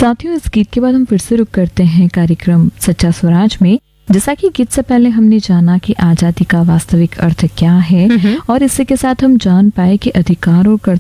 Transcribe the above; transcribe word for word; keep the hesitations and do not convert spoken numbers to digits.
साथियों, इस गीत के बाद हम फिर से रुक करते हैं कार्यक्रम सच्चा स्वराज में। जैसा कि गीत से पहले हमने जाना कि आजादी का वास्तविक अर्थ क्या है, और इसी के साथ हम जान पाए कि अधिकार और